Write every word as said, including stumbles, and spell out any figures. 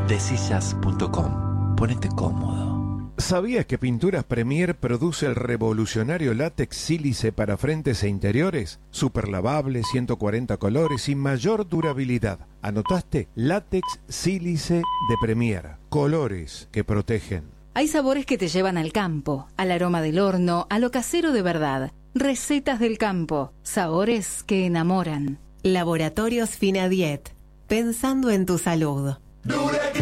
Desillas punto com. Ponete cómodo. ¿Sabías que Pinturas Premier produce el revolucionario látex sílice para frentes e interiores? Super lavable, ciento cuarenta colores y mayor durabilidad. ¿Anotaste? Látex sílice de Premier. Colores que protegen. Hay sabores que te llevan al campo, al aroma del horno, a lo casero de verdad. Recetas del campo, sabores que enamoran. Laboratorios Finadiet, pensando en tu salud.